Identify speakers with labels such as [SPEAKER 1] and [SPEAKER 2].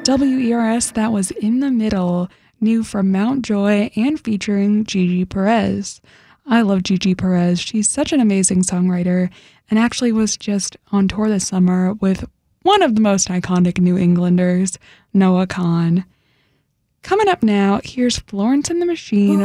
[SPEAKER 1] WERS, that was In the Middle, new from Mountjoy and featuring Gigi Perez. I love Gigi Perez. She's such an amazing songwriter and actually was just on tour this summer with one of the most iconic New Englanders, Noah Kahan. Coming up now, here's Florence and the Machine